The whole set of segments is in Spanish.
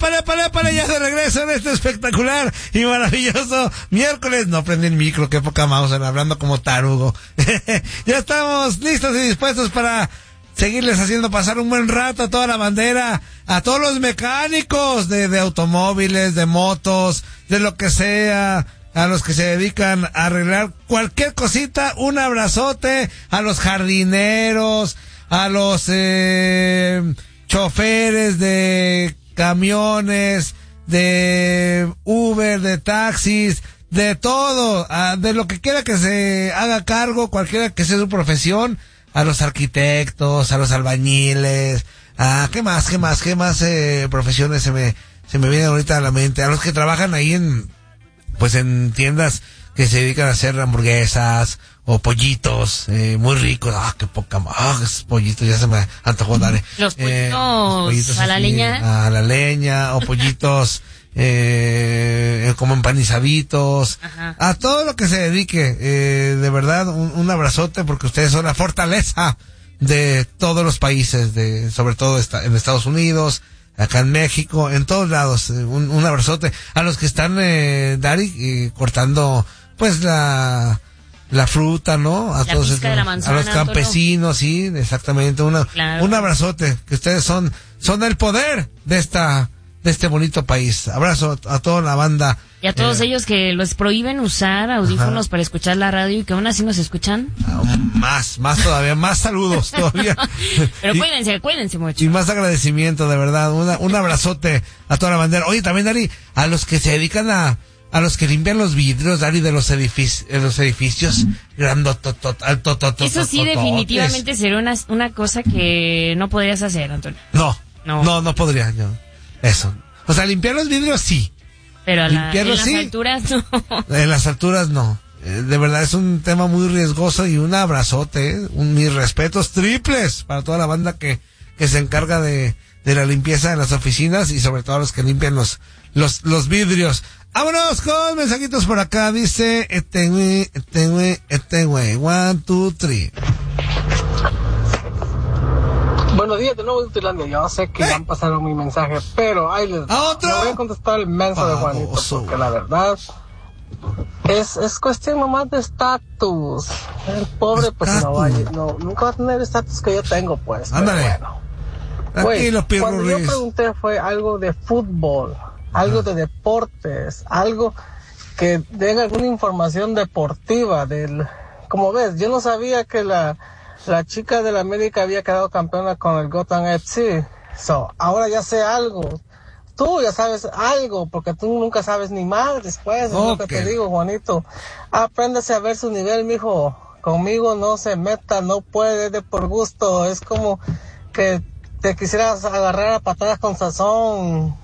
épale, ya de regreso en este espectacular y maravilloso miércoles. No prendí el micro, qué poca mouse, hablando como tarugo. Ya estamos listos y dispuestos para seguirles haciendo pasar un buen rato a toda la bandera, a todos los mecánicos de automóviles, de motos, de lo que sea, a los que se dedican a arreglar cualquier cosita, un abrazote, a los jardineros, a los choferes de camiones, de Uber, de taxis, de todo, de lo que quiera que se haga cargo, cualquiera que sea su profesión, a los arquitectos, a los albañiles, ¿qué más profesiones se me vienen ahorita a la mente? A los que trabajan ahí en tiendas que se dedican a hacer hamburguesas o pollitos, muy ricos. Qué poca, esos pollitos ya se me antojó, dale. Los pollitos a la leña. A la leña, o pollitos, como empanizaditos. Ajá. A todo lo que se dedique, de verdad, un abrazote, porque ustedes son la fortaleza de todos los países, sobre todo en Estados Unidos, acá en México, en todos lados. Un abrazote a los que están, Dari, cortando pues la fruta, ¿no? A todos pizca de la manzana, a los campesinos, sí, exactamente. Claro. Un abrazote, que ustedes son el poder de este bonito país. Abrazo a toda la banda. Y a todos ellos que les prohíben usar audífonos para escuchar la radio y que aún así nos escuchan. Más todavía, más saludos todavía. Pero cuídense mucho. Y más agradecimiento, de verdad. Un abrazote a toda la bandera. Oye, también, Dari, a los que se dedican a los que limpian los vidrios, Dari, de los edificios, Eso sí, definitivamente sería una cosa que no podrías hacer, Antonio. No podría yo. Eso. O sea, limpiar los vidrios sí. Pero en las alturas no. En las alturas no. De verdad es un tema muy riesgoso, y un abrazote, mis respetos triples para toda la banda que se encarga de la limpieza de las oficinas, y sobre todo los que limpian los vidrios. Vámonos con mensajitos por acá. Dice, güey, 1, 2, 3. Buenos días de nuevo, Utilandia. Yo sé que ya han pasado mi mensaje, pero ahí les voy a contestar el mensaje de Juanito, porque la verdad es cuestión nomás de estatus. El pobre pues nunca va a tener el estatus que yo tengo, pues. Ándale. Bueno, cuando yo pregunté fue algo de fútbol, algo de deportes, algo que den alguna información deportiva como ves, yo no sabía que la chica de la América había quedado campeona con el Gotham FC. Ahora ya sé algo. Tú ya sabes algo, porque tú nunca sabes ni más después. Es lo que te digo, Juanito. Apréndase a ver su nivel, mijo. Conmigo no se meta, no puede, de por gusto. Es como que te quisieras agarrar a patadas con Sansón,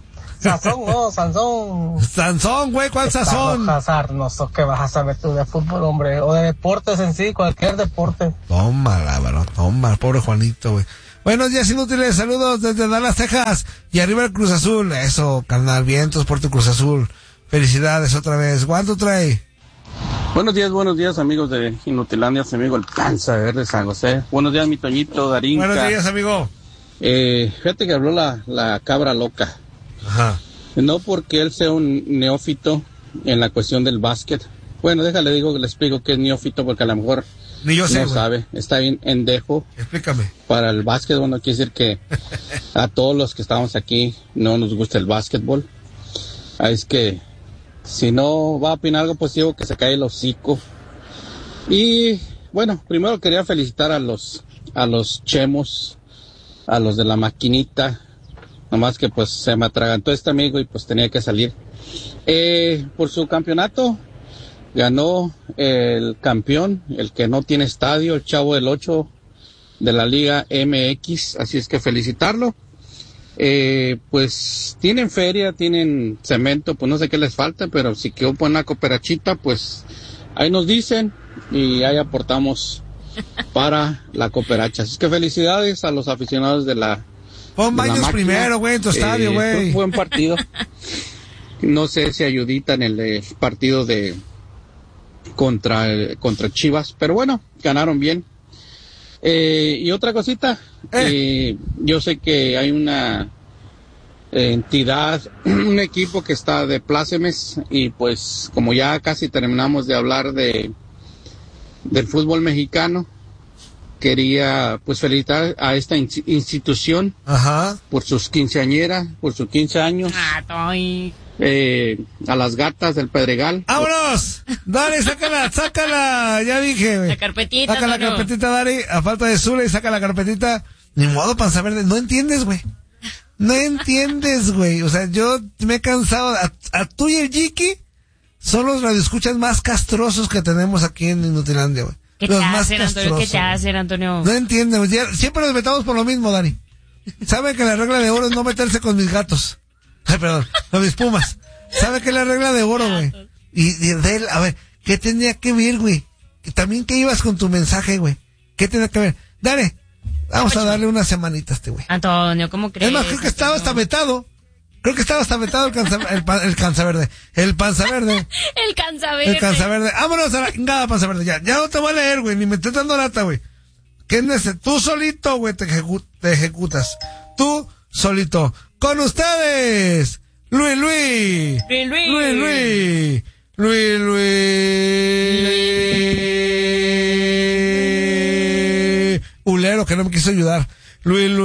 Sansón, güey, ¿cuál Sansón? No sé qué vas a saber tú de fútbol, hombre, o de deportes en sí, cualquier deporte. Tómala, pobre Juanito, güey. Buenos días, inútiles, saludos desde Dallas, Texas, y arriba el Cruz Azul. Eso, carnal, vientos por tu Cruz Azul. Felicidades otra vez. ¿Cuánto trae? Buenos días, amigos de Inutilandia, su amigo el Panza de San José. Buenos días, mi Toñito, Darinka. Buenos días, amigo. Fíjate que habló la cabra loca. Ajá. No porque él sea un neófito en la cuestión del básquet. Bueno, le explico que es neófito, porque a lo mejor ni yo sé, no sabe. Está bien endejo. Explícame. Para el básquet, bueno, quiere decir que a todos los que estamos aquí no nos gusta el básquetbol. Es que si no va a opinar algo positivo, que se cae el hocico. Y bueno, primero quería felicitar a los chemos, a los de la maquinita. Nomás que pues se me atragantó este amigo y pues tenía que salir. Por su campeonato ganó el campeón, el que no tiene estadio, el Chavo del 8 de la Liga MX, así es que felicitarlo. Pues tienen feria, tienen cemento, pues no sé qué les falta, pero si quiero poner una cooperachita, pues ahí nos dicen y ahí aportamos para la cooperacha. Así es que felicidades a los aficionados de la Pon baños primero, güey, en tu estadio, güey. Fue un buen partido. No sé si ayudita en el partido contra Chivas, pero bueno, ganaron bien. Y otra cosita, yo sé que hay una entidad, un equipo que está de plácemes, y pues como ya casi terminamos de hablar del fútbol mexicano, quería pues felicitar a esta institución por sus quinceañeras, por sus 15 años. A las gatas del Pedregal. ¡Vámonos! Dale, sácala, ya dije. La carpetita. Saca la carpetita, Dari, a falta de Zule, saca la carpetita. Ni modo, Panza Verde, no entiendes, güey. No entiendes, güey. O sea, yo me he cansado. A tú y el Jiki son los radioescuchas más castrosos que tenemos aquí en Inutilandia, güey. ¿Qué te hacen, Antonio? ¿Qué te hacen, Antonio? No entienden, güey. Siempre nos metamos por lo mismo, Dani. Saben que la regla de oro es no meterse con mis gatos. Ay, perdón, con mis pumas. ¿Sabe qué es la regla de oro, güey? Y de él, a ver, ¿qué tenía que ver, güey? También que ibas con tu mensaje, güey. ¿Qué tenía que ver? Dale, vamos a darle unas semanitas a este güey. Antonio, ¿cómo crees? Es más, creo que estaba hasta vetado. Creo que estaba hasta vetado el Panza Verde. El Panza Verde. El Panza Verde. Vámonos a la chingada, Panza Verde. Ya no te voy a leer, güey, ni me estés dando lata, güey. ¿Qué es tú solito, güey, te ejecutas. Tú solito. Con ustedes, Luis. Ulero, que no me quiso ayudar. Luis.